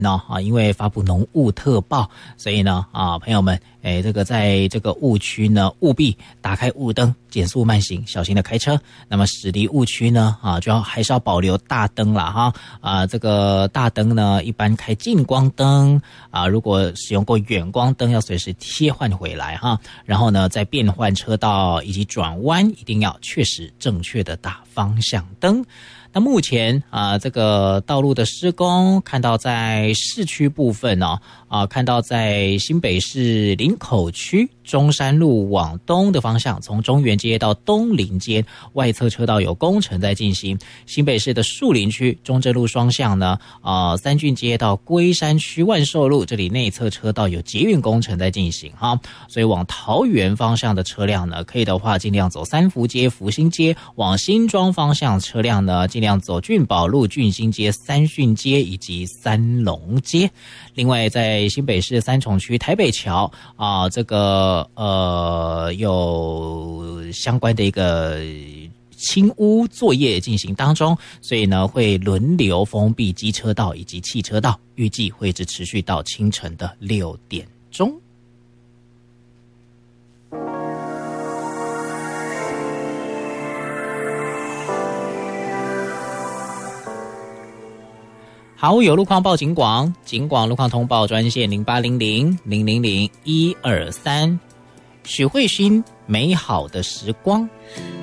因为发布浓雾特报，所以呢朋友们这个在这个雾区呢务必打开雾灯，减速慢行，小心的开车。那么驶离雾区呢就还是要保留大灯啦这个大灯呢一般开近光灯如果使用过远光灯要随时切换回来然后呢在变换车道以及转弯一定要确实正确的打方向灯。那目前这个道路的施工，看到在市区部分看到在新北市林口区中山路往东的方向，从中原街到东林街外侧车道有工程在进行。新北市的树林区中正路双向呢三郡街到龟山区万寿路这里内侧车道有捷运工程在进行所以往桃园方向的车辆呢，可以的话尽量走三福街、福兴街，往新庄方向车辆呢尽量走郡宝路、郡新街、三讯街以及三龙街。另外在新北市三重区台北桥这个有相关的一个清污作业进行当中，所以呢会轮流封闭机车道以及汽车道，预计会一直持续到清晨的6点钟。好，有路况报警广路况通报专线0800-000-123。许慧欣，美好的时光。